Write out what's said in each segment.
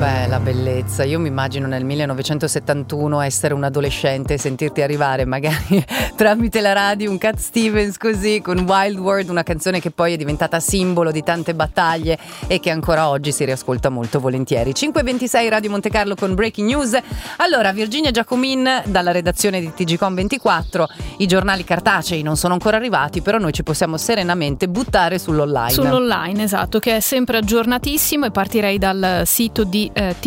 Beh, la bellezza. Io mi immagino nel 1971 essere un adolescente e sentirti arrivare magari tramite la radio un Cat Stevens così con Wild World, una canzone che poi è diventata simbolo di tante battaglie e che ancora oggi si riascolta molto volentieri. 5:26 Radio Monte Carlo con Breaking News. Allora, Virginia Giacomin dalla redazione di TGcom24. I giornali cartacei non sono ancora arrivati, però noi ci possiamo serenamente buttare sull'online, esatto, che è sempre aggiornatissimo, e partirei dal sito di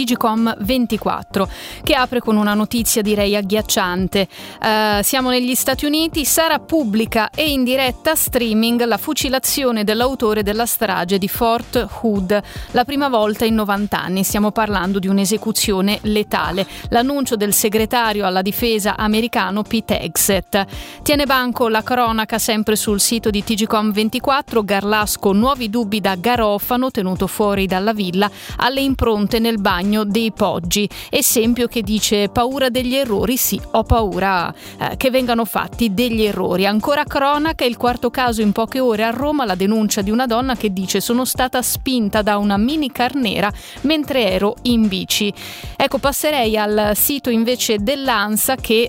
TGcom24, che apre con una notizia direi agghiacciante. Siamo negli Stati Uniti. Sarà pubblica e in diretta streaming la fucilazione dell'autore della strage di Fort Hood, la prima volta in 90 anni. Stiamo parlando di un'esecuzione letale. L'annuncio del segretario alla difesa americano Pete Hegseth. Tiene banco la cronaca sempre sul sito di TGcom24. Garlasco, nuovi dubbi da Garofano, tenuto fuori dalla villa, alle impronte nel bagno dei Poggi. Esempio che dice: paura degli errori? Sì, ho paura che vengano fatti degli errori. Ancora cronaca, il quarto caso in poche ore a Roma, la denuncia di una donna che dice: sono stata spinta da una minicar nera mentre ero in bici. Ecco, passerei al sito invece dell'ANSA, che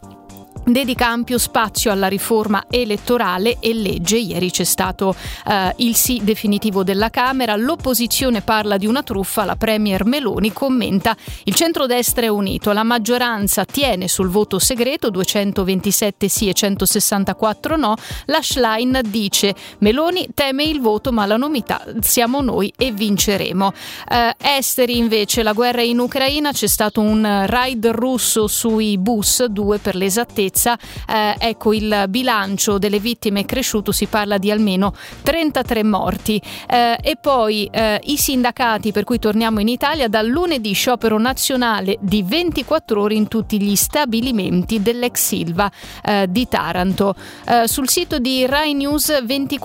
dedica ampio spazio alla riforma elettorale e legge. Ieri c'è stato il sì definitivo della Camera. L'opposizione parla di una truffa. La premier Meloni commenta: il centrodestra è unito, la maggioranza tiene sul voto segreto, 227 sì e 164 no. La Schlein dice: Meloni teme il voto, ma la novità siamo noi e vinceremo. Esteri invece, la guerra in Ucraina, c'è stato un raid russo sui bus, 2 per l'esattezza. Ecco, il bilancio delle vittime è cresciuto, si parla di almeno 33 morti. E poi i sindacati, per cui torniamo in Italia, dal lunedì sciopero nazionale di 24 ore in tutti gli stabilimenti dell'ex Ilva di Taranto. Sul sito di Rai News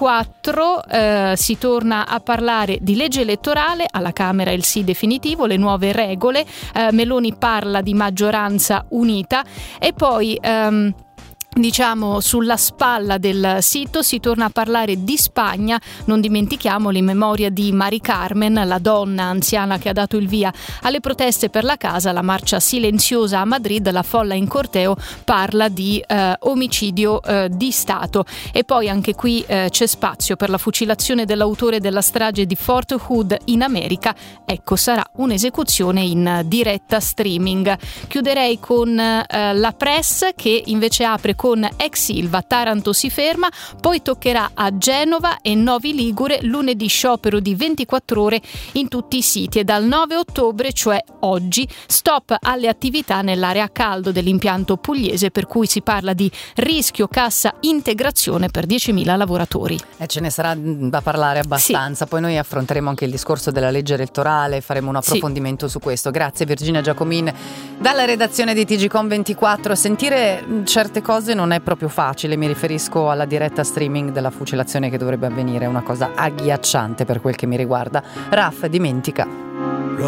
24 si torna a parlare di legge elettorale. Alla Camera il sì definitivo, le nuove regole. Meloni parla di maggioranza unita. E poi diciamo sulla spalla del sito si torna a parlare di Spagna. Non dimentichiamolo, in memoria di Mari Carmen, la donna anziana che ha dato il via alle proteste per la casa, la marcia silenziosa a Madrid, la folla in corteo parla di omicidio di Stato. E poi anche qui c'è spazio per la fucilazione dell'autore della strage di Fort Hood in America. Ecco, sarà un'esecuzione in diretta streaming. Chiuderei con la Press, che invece apre con ex Ilva, Taranto si ferma, poi toccherà a Genova e Novi Ligure, lunedì sciopero di 24 ore in tutti i siti, e dal 9 ottobre, cioè oggi, stop alle attività nell'area a caldo dell'impianto pugliese, per cui si parla di rischio cassa integrazione per 10.000 lavoratori. Ce ne sarà da parlare abbastanza, sì. Poi noi affronteremo anche il discorso della legge elettorale, faremo un approfondimento su questo. Grazie Virginia Giacomin dalla redazione di TGcom24. Sentire certe cose non è proprio facile, mi riferisco alla diretta streaming della fucilazione che dovrebbe avvenire, è una cosa agghiacciante per quel che mi riguarda. Raf, dimentica.